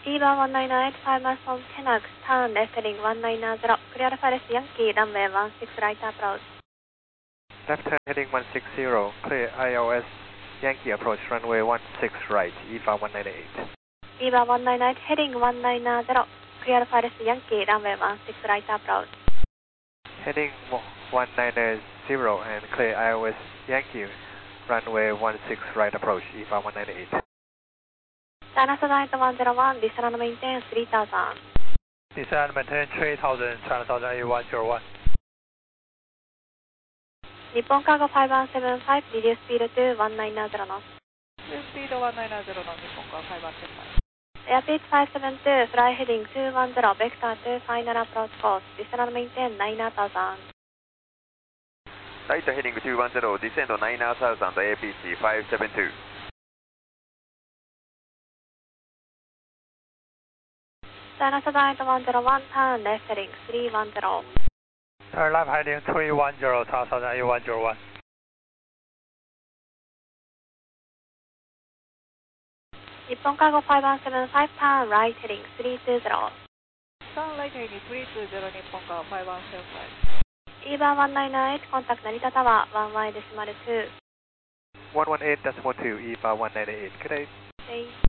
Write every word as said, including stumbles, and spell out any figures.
E bar one nine eight, five miles from Tenax, turn left heading one nine zero, clear Paris Yankee, runway one six right approach. Left turn heading one six zero, clear I L S Yankee approach, runway one six right, E bar one nine eight. E bar one nine eight, heading one nine zero, clear Paris Yankee, runway one six right approach. Heading one nine zero and clear I L S Yankee, runway one six right approach, E bar one nine eight. China Southern one zero one, descend and maintain three thousand. Descend and maintain three thousand, China Southern A one zero one. Nippon Cargo five one seven five, reduce speed to one nine zero knots. Reduce speed one nine zero knots, Nippon Cargo five one seven five. Airspeed five seven two, fly heading two one zero, vector to final approach course, descend and maintain nine thousand. Right heading two one zero, descend nine thousand, A P C five seven two. China Southern one zero one, turn left heading three one zero. Turn left heading three one zero, China Southern A one zero one. Nippon Cargo five one seven five, turn right heading three two zero. Turn right heading three two zero, Nippon Cargo five one seven five. E bar one nine eight, contact Narita Tower, one Y decimal two. one one eight decimal two, E bar one nine eight, good day. Okay.